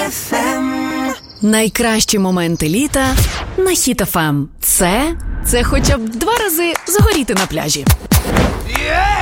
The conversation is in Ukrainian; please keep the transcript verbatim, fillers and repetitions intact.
еф ем. Найкращі моменти літа на Хіт еф ем. Це, це хоча б два рази згоріти на пляжі. Yeah!